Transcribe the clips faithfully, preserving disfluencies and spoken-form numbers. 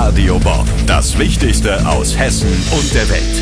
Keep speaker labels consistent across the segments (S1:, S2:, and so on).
S1: Radio Bob. Das Wichtigste aus Hessen und der Welt.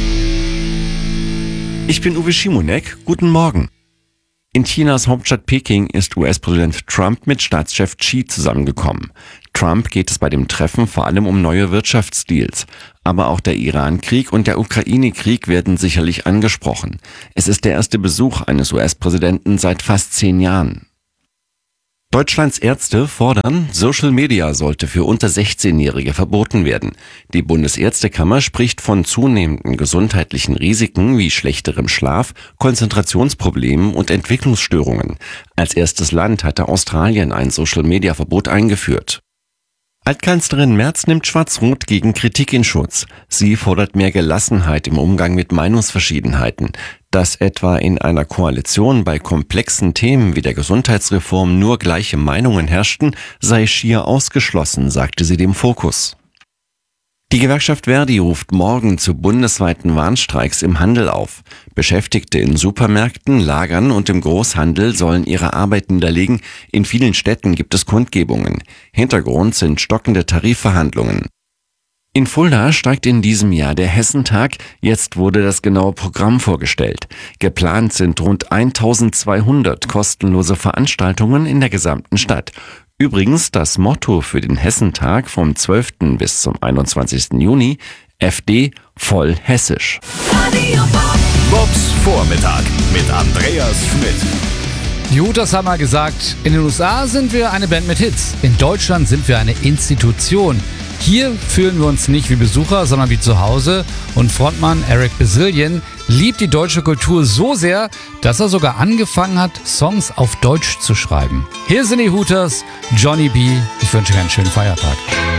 S2: Ich bin Uwe Schimonek. Guten Morgen. In Chinas Hauptstadt Peking ist U S-Präsident Trump mit Staatschef Xi zusammengekommen. Trump geht es bei dem Treffen vor allem um neue Wirtschaftsdeals. Aber auch der Iran-Krieg und der Ukraine-Krieg werden sicherlich angesprochen. Es ist der erste Besuch eines U S-Präsidenten seit fast zehn Jahren. Deutschlands Ärzte fordern, Social Media sollte für unter sechzehnjährige verboten werden. Die Bundesärztekammer spricht von zunehmenden gesundheitlichen Risiken wie schlechterem Schlaf, Konzentrationsproblemen und Entwicklungsstörungen. Als erstes Land hatte Australien ein Social Media Verbot eingeführt. Altkanzlerin Merz nimmt Schwarz-Rot gegen Kritik in Schutz. Sie fordert mehr Gelassenheit im Umgang mit Meinungsverschiedenheiten. Dass etwa in einer Koalition bei komplexen Themen wie der Gesundheitsreform nur gleiche Meinungen herrschten, sei schier ausgeschlossen, sagte sie dem Fokus. Die Gewerkschaft Verdi ruft morgen zu bundesweiten Warnstreiks im Handel auf. Beschäftigte in Supermärkten, Lagern und im Großhandel sollen ihre Arbeit niederlegen. In vielen Städten gibt es Kundgebungen. Hintergrund sind stockende Tarifverhandlungen. In Fulda steigt in diesem Jahr der Hessentag. Jetzt wurde das genaue Programm vorgestellt. Geplant sind rund eintausendzweihundert kostenlose Veranstaltungen in der gesamten Stadt. Übrigens das Motto für den Hessentag vom zwölften bis zum einundzwanzigsten Juni, F D voll hessisch.
S1: Bobs Vormittag mit Andreas Schmidt.
S3: Die Hooters haben mal gesagt, in den U S A sind wir eine Band mit Hits. In Deutschland sind wir eine Institution. Hier fühlen wir uns nicht wie Besucher, sondern wie zu Hause. Und Frontmann Eric Bazillion liebt die deutsche Kultur so sehr, dass er sogar angefangen hat, Songs auf Deutsch zu schreiben. Hier sind die Hooters, Johnny B. Ich wünsche euch einen schönen Feiertag.